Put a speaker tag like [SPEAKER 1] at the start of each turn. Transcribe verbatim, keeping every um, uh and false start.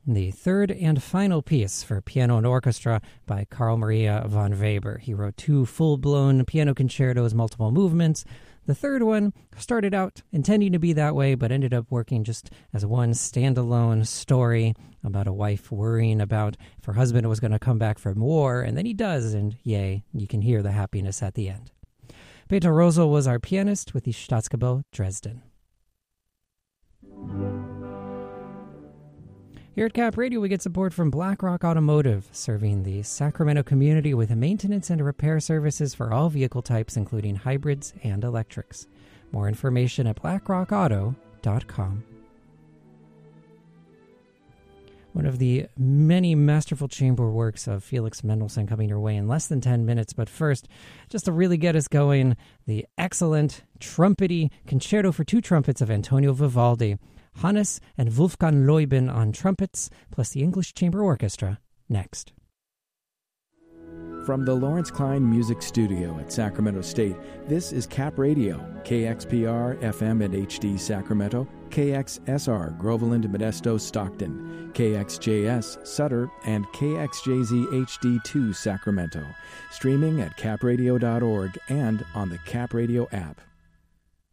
[SPEAKER 1] the third and final piece for piano and orchestra by Carl Maria von Weber. He wrote two full-blown piano concertos, multiple movements. The third one started out intending to be that way, but ended up working just as one standalone story about a wife worrying about if her husband was going to come back from war, and then he does, and yay, you can hear the happiness at the end. Peter Rosel was our pianist with the Staatskapelle Dresden. Here at Cap Radio, we get support from BlackRock Automotive, serving the Sacramento community with maintenance and repair services for all vehicle types, including hybrids and electrics. More information at blackrock auto dot com. One of the many masterful chamber works of Felix Mendelssohn coming your way in less than ten minutes. But first, just to really get us going, the excellent trumpety concerto for two trumpets of Antonio Vivaldi. Hannes and Wolfgang Leuben on trumpets, plus the English Chamber Orchestra, next.
[SPEAKER 2] From the Lawrence Klein Music Studio at Sacramento State, this is Cap Radio, K X P R, F M and H D Sacramento, K X S R, Groveland, Modesto, Stockton, K X J S, Sutter, and K X J Z H D two, Sacramento. Streaming at cap radio dot org and on the Cap Radio app.